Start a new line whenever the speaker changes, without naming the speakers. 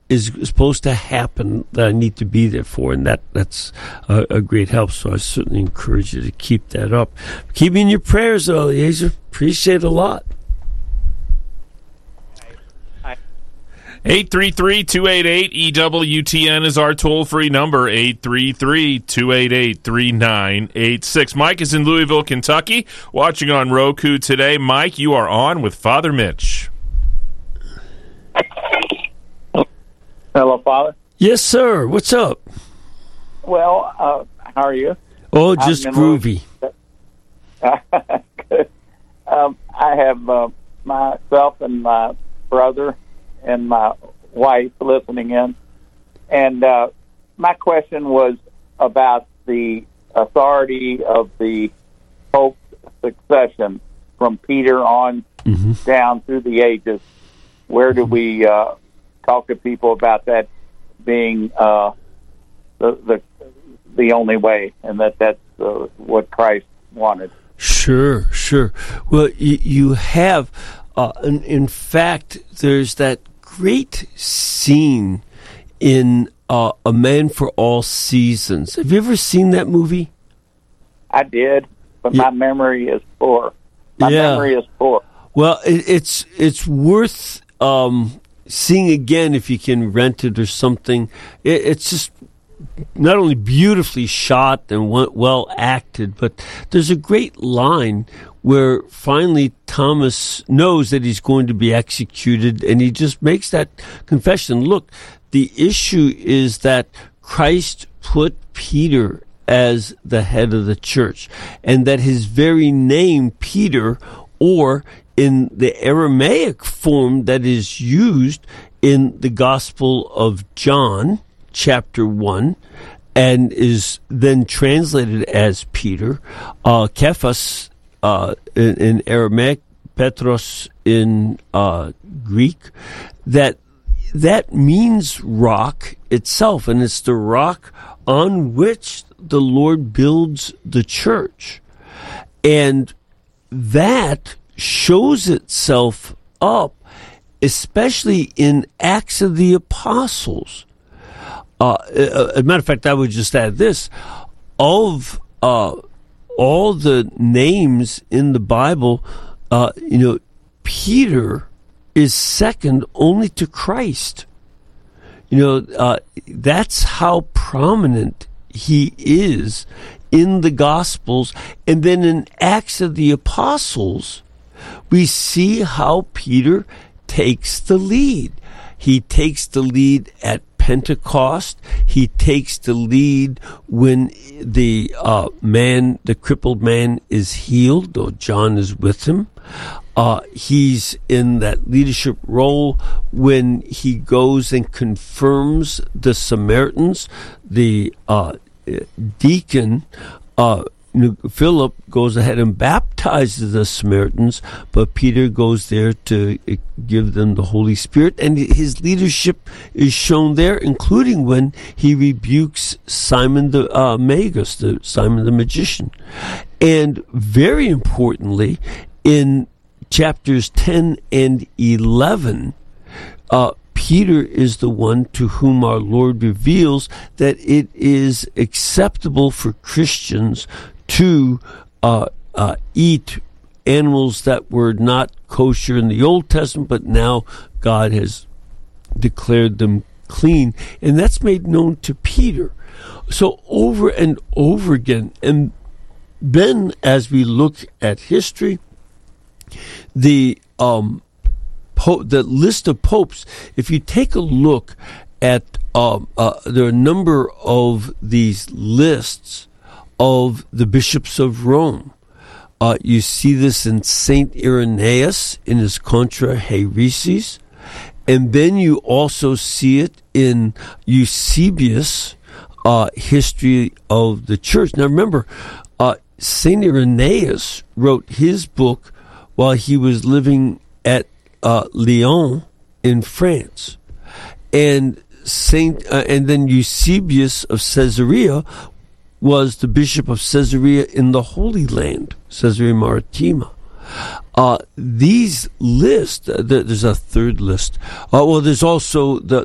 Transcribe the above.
is supposed to happen that I need to be there for, and that's a great help. So I certainly encourage you to keep that up. Keep me in your prayers, Eliezer. Appreciate it a lot.
833-288-EWTN is our toll-free number, 833-288-3986. Mike is in Louisville, Kentucky, watching on Roku today. Mike, you are on with Father Mitch.
Hello, Father.
Yes, sir. What's up?
Well, how are you?
Oh, just groovy.
Good. I have myself and my brother and my wife listening in. And my question was about the authority of the Pope's succession from Peter on down through the ages. Where do we talk to people about that being the only way, and that's what Christ wanted? Sure.
Well, you have, in fact, there's that great scene in A Man for All Seasons. Have you ever seen that movie?
I did, but my memory is poor. Memory is poor.
Well, it's worth seeing again if you can rent it or something. It's just not only beautifully shot and well acted, but there's a great line where finally Thomas knows that he's going to be executed, and he just makes that confession. Look, the issue is that Christ put Peter as the head of the church, and that his very name, Peter, or in the Aramaic form that is used in the Gospel of John, chapter 1, and is then translated as Peter, Kephas in Aramaic, Petros in Greek, that means rock itself, and it's the rock on which the Lord builds the church. And that shows itself up, especially in Acts of the Apostles. As a matter of fact, I would just add this. Of all the names in the Bible, Peter is second only to Christ. That's how prominent he is in the Gospels. And then in Acts of the Apostles, we see how Peter takes the lead. He takes the lead at Pentecost. He takes the lead when the crippled man is healed, though John is with him. He's in that leadership role when he goes and confirms the Samaritans. The deacon, Philip, goes ahead and baptizes the Samaritans, but Peter goes there to give them the Holy Spirit, and his leadership is shown there, including when he rebukes Simon the Magus, Simon the magician. And very importantly, in chapters 10 and 11, Peter is the one to whom our Lord reveals that it is acceptable for Christians to eat animals that were not kosher in the Old Testament, but now God has declared them clean. And that's made known to Peter. So over and over again. And then as we look at history, the list of popes, if you take a look at, there are a number of these lists of the bishops of Rome. You see this in Saint Irenaeus in his Contra Hereses, and then you also see it in Eusebius' History of the Church. Now remember, Saint Irenaeus wrote his book while he was living at Lyon in France, and then Eusebius of Caesarea was the bishop of Caesarea in the Holy Land, Caesarea Maritima. These lists, there's a third list. There's also the